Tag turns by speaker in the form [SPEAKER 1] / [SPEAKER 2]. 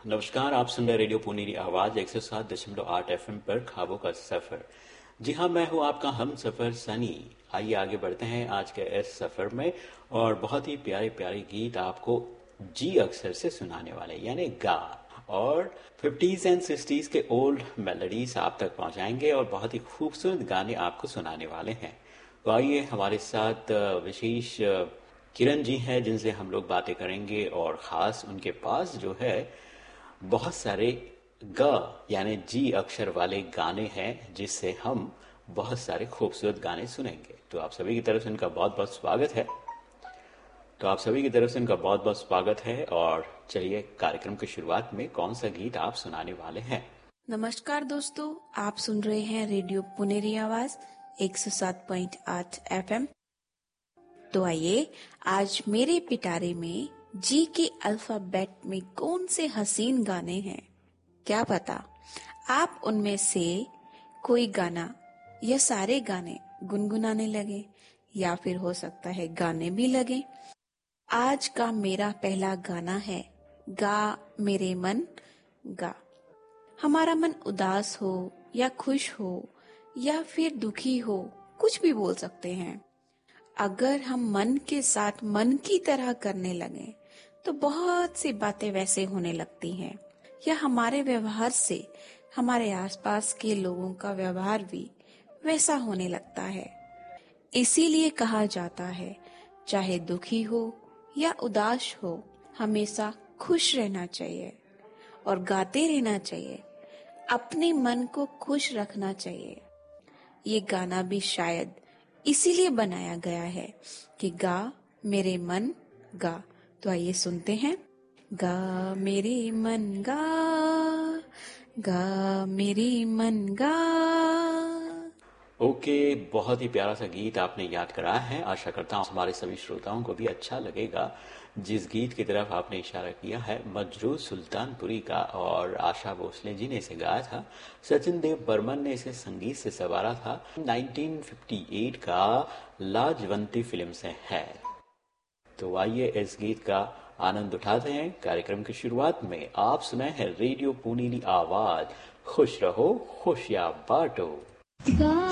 [SPEAKER 1] नमस्कार, आप सुन रहे रेडियो पुनेरी आवाज 107.8 एफएम पर ख्वाबों का सफर। जी हाँ, मैं हूँ आपका हम सफर सनी। आइए आगे बढ़ते हैं आज के इस सफर में और बहुत ही प्यारे प्यारे गीत आपको जी अक्षर से सुनाने वाले यानी गा और 50s एंड 60s के ओल्ड मेलोडीज आप तक पहुंचाएंगे और बहुत ही खूबसूरत गाने आपको सुनाने वाले हैं। तो आइए हमारे साथ विशेष किरण जी हैं जिनसे हम लोग बातें करेंगे और ख़ास उनके पास जो है बहुत सारे ग यानी जी अक्षर वाले गाने हैं जिससे हम बहुत सारे खूबसूरत गाने सुनेंगे। तो आप सभी की तरफ से उनका बहुत बहुत स्वागत है। और चलिए कार्यक्रम की शुरुआत में कौन सा गीत आप सुनाने वाले हैं?
[SPEAKER 2] नमस्कार दोस्तों, आप सुन रहे हैं रेडियो पुनेरी आवाज 107.8 एफएम। तो आइए आज मेरे पिटारे में जी के अल्फाबेट में कौन से हसीन गाने हैं, क्या पता आप उनमें से कोई गाना या सारे गाने गुनगुनाने लगे या फिर हो सकता है गाने भी लगे। आज का मेरा पहला गाना है गा मेरे मन गा। हमारा मन उदास हो या खुश हो या फिर दुखी हो, कुछ भी बोल सकते हैं। अगर हम मन के साथ मन की तरह करने लगे तो बहुत सी बातें वैसे होने लगती हैं, या हमारे व्यवहार से हमारे आसपास के लोगों का व्यवहार भी वैसा होने लगता है। इसीलिए कहा जाता है चाहे दुखी हो या उदास हो, हमेशा खुश रहना चाहिए और गाते रहना चाहिए। अपने मन को खुश रखना चाहिए। ये गाना भी शायद इसीलिए बनाया गया है कि गा मेरे मन गा। तो आइए सुनते हैं। गा मेरे मन गा, गा मेरे मन गा।
[SPEAKER 1] ओके, बहुत ही प्यारा सा गीत आपने याद कराया है। आशा करता हूँ हमारे सभी श्रोताओं को भी अच्छा लगेगा। जिस गीत की तरफ आपने इशारा किया है मजरू सुल्तानपुरी का, और आशा भोसले जी ने इसे गाया था। सचिन देव बर्मन ने इसे संगीत से संवारा था। 1958 का लाजवंती फिल्म से है। तो आइए इस गीत का आनंद उठाते हैं। कार्यक्रम की शुरुआत में आप सुनाए हैं रेडियो पुनेरी आवाज। खुश रहो खुशियाँ बांटो।